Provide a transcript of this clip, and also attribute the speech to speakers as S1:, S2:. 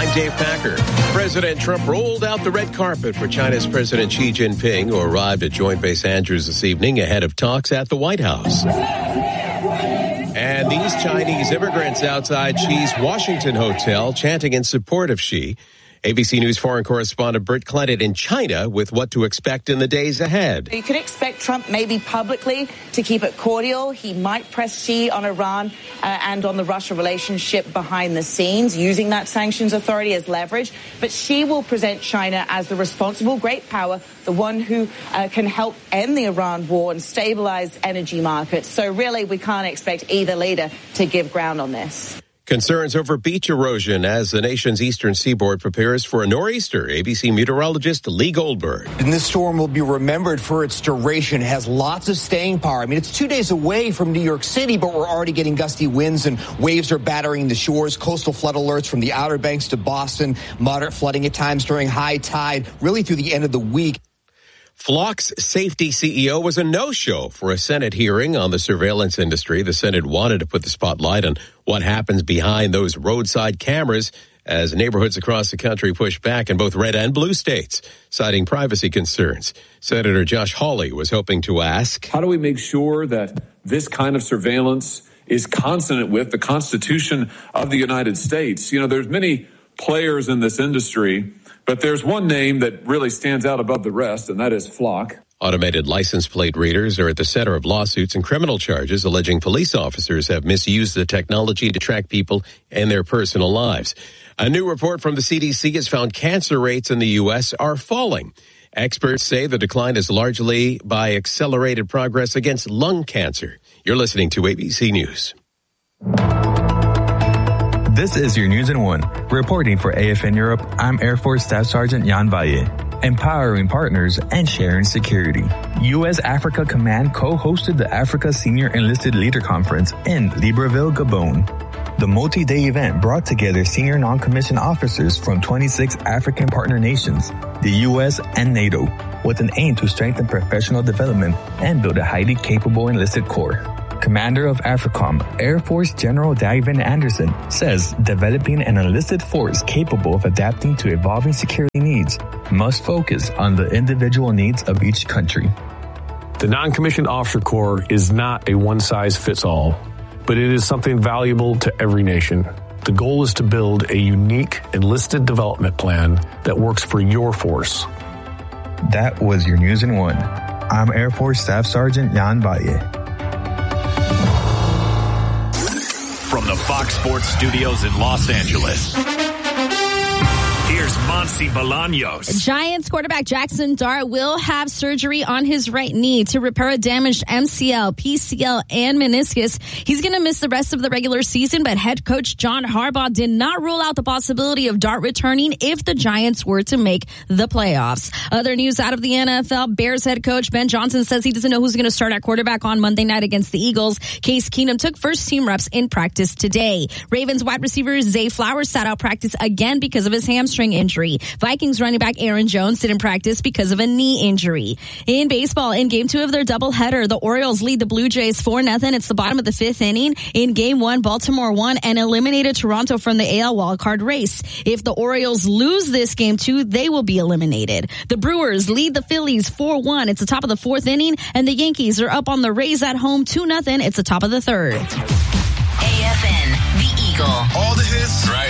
S1: I'm Dave Packer. President Trump rolled out the red carpet for China's President Xi Jinping, who arrived at Joint Base Andrews this evening ahead of talks at the White House. And these Chinese immigrants outside Xi's Washington hotel chanting in support of Xi. ABC News foreign correspondent Bert Clennon in China with what to expect in the days ahead.
S2: You could expect Trump maybe publicly to keep it cordial. He might press Xi on Iran and on the Russia relationship behind the scenes, using that sanctions authority as leverage. But Xi will present China as the responsible great power, the one who can help end the Iran war and stabilize energy markets. So really, we can't expect either leader to give ground on this.
S1: Concerns over beach erosion as the nation's eastern seaboard prepares for a nor'easter. ABC meteorologist Lee Goldberg.
S3: And this storm will be remembered for its duration. It has lots of staying power. I mean, it's 2 days away from New York City, but we're already getting gusty winds and waves are battering the shores. Coastal flood alerts from the Outer Banks to Boston. Moderate flooding at times during high tide, really through the end of the week.
S1: Flock's safety CEO was a no-show for a Senate hearing on the surveillance industry. The Senate wanted to put the spotlight on what happens behind those roadside cameras as neighborhoods across the country push back in both red and blue states, citing privacy concerns. Senator Josh Hawley was hoping to ask,
S4: how do we make sure that this kind of surveillance is consonant with the Constitution of the United States? You know, there's many players in this industry, but there's one name that really stands out above the rest, and that is Flock.
S1: Automated license plate readers are at the center of lawsuits and criminal charges alleging police officers have misused the technology to track people and their personal lives. A new report from the CDC has found cancer rates in the U.S. are falling. Experts say the decline is largely by accelerated progress against lung cancer. You're listening to ABC News.
S5: This is your News in One. Reporting for AFN Europe, I'm Air Force Staff Sergeant Jan Valle. Empowering partners and sharing security. U.S. Africa Command co-hosted the Africa Senior Enlisted Leader Conference in Libreville, Gabon. The multi-day event brought together senior non-commissioned officers from 26 African partner nations, the U.S. and NATO, with an aim to strengthen professional development and build a highly capable enlisted corps. Commander of AFRICOM, Air Force General Davin Anderson, says developing an enlisted force capable of adapting to evolving security needs must focus on the individual needs of each country.
S6: The non-commissioned officer corps is not a one-size-fits-all, but it is something valuable to every nation. The goal is to build a unique enlisted development plan that works for your force.
S5: That was your News in One. I'm Air Force Staff Sergeant Jan Valle.
S7: From the Fox Sports Studios in Los Angeles, here's Monsi Bolaños.
S8: Giants quarterback Jackson Dart will have surgery on his right knee to repair a damaged MCL, PCL, and meniscus. He's going to miss the rest of the regular season, but head coach John Harbaugh did not rule out the possibility of Dart returning if the Giants were to make the playoffs. Other news out of the NFL, Bears head coach Ben Johnson says he doesn't know who's going to start at quarterback on Monday night against the Eagles. Case Keenum took first-team reps in practice today. Ravens wide receiver Zay Flowers sat out practice again because of his hamstring injury. Vikings running back Aaron Jones didn't practice because of a knee injury. In baseball, in Game 2 of their doubleheader, the Orioles lead the Blue Jays 4-0. It's the bottom of the fifth inning. In Game 1, Baltimore won and eliminated Toronto from the AL wildcard race. If the Orioles lose this Game 2, they will be eliminated. The Brewers lead the Phillies 4-1. It's the top of the fourth inning, and the Yankees are up on the Rays at home 2-0. It's the top of the third.
S9: AFN, the Eagle.
S7: All the hits right